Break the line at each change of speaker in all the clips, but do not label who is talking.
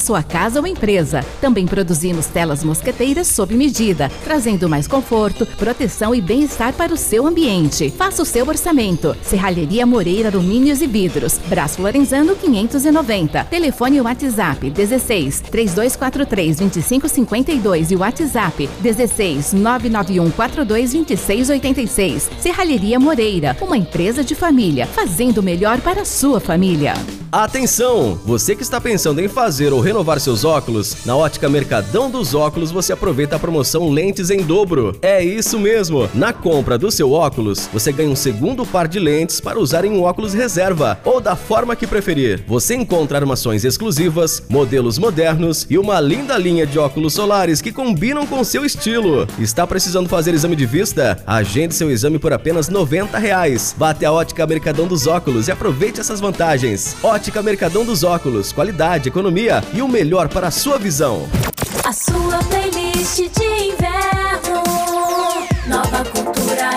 sua casa ou empresa. Também produzimos telas mosqueteiras sob medida, trazendo mais conforto, proteção e bem-estar para o seu ambiente. Faça o seu orçamento. Serralheria Moreira Alumínios e Vidros, Brás Lorenzano 590. Telefone WhatsApp 16 3243 2552 e WhatsApp 16 991 42 2686. Serralheria Moreira, uma empresa de família, fazendo o melhor para a sua família.
Atenção! Você que está pensando em fazer ou renovar seus óculos, na Ótica Mercadão dos Óculos você aproveita a promoção Lentes em Dobro. É isso mesmo! Na compra do seu óculos, você ganha um segundo par de lentes para usar em um óculos reserva ou da forma que preferir. Você encontra armações exclusivas, modelos modernos e uma linda linha de óculos solares que combinam com seu estilo. Está precisando fazer exame de vista? Agende seu exame por apenas R$90. Vá até a Ótica Mercadão dos Óculos e aproveite essas vantagens. Ótica Mercadão dos Óculos, qualidade, economia e o melhor para a sua visão.
A sua playlist de inverno, Nova Cultura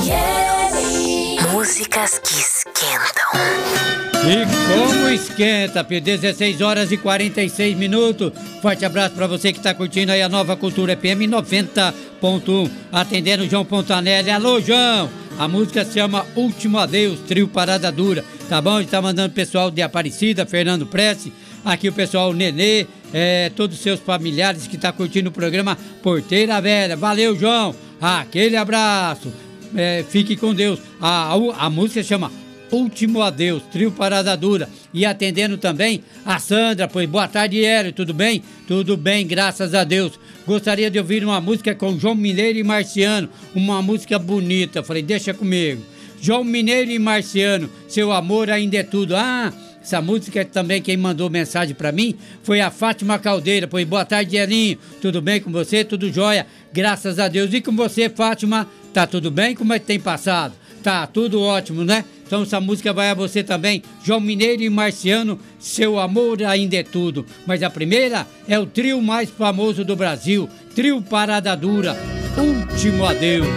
FM. Músicas que esquentam.
E como esquenta, 16 horas e 46 minutos. Forte abraço pra você que tá curtindo aí a Nova Cultura FM 90.1. Atendendo o João Pontanelli. Alô, João! A música se chama Último Adeus, trio Parada Dura. Tá bom? A gente tá mandando o pessoal de Aparecida, Fernando Prestes. Aqui o pessoal Nenê, todos os seus familiares que tá curtindo o programa Porteira Velha. Valeu, João! Aquele abraço! Fique com Deus. A música se chama Último Adeus, trio Parada Dura. E atendendo também a Sandra, pois boa tarde, Hélio, tudo bem? Tudo bem, graças a Deus. Gostaria de ouvir uma música com João Mineiro e Marciano, uma música bonita. Falei, deixa comigo. João Mineiro e Marciano, Seu Amor Ainda É Tudo. Essa música também quem mandou mensagem pra mim foi a Fátima Caldeira. Pois boa tarde, Elinho. Tudo bem com você? Tudo jóia? Graças a Deus. E com você, Fátima? Tá tudo bem? Como é que tem passado? Tá tudo ótimo, né? Então essa música vai a você também, João Mineiro e Marciano, Seu Amor Ainda É Tudo. Mas a primeira é o trio mais famoso do Brasil, trio Parada Dura, Último Adeus.